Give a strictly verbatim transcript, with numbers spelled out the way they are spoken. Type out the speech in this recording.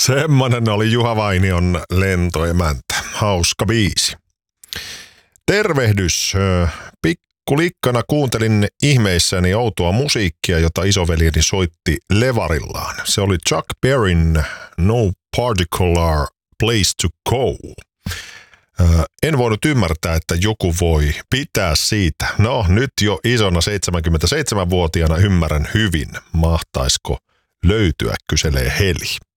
Semmonen oli Juha Vainion lentoemäntä. Hauska biisi. Tervehdys. Pikkulikkana kuuntelin ihmeissäni outoa musiikkia, jota isoveljeni soitti levarillaan. Se oli Chuck Berryn No Particular Place to Go. En voinut ymmärtää, että joku voi pitää siitä. No, nyt jo isona seitsemänkymmentäseitsemänvuotiaana ymmärrän hyvin. Mahtaisiko löytyä, kyselee Heli.